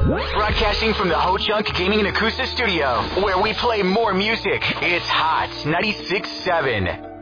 Broadcasting from the Ho Chunk Gaming and Acoustic Studio, where we play more music. It's Hot 96.7.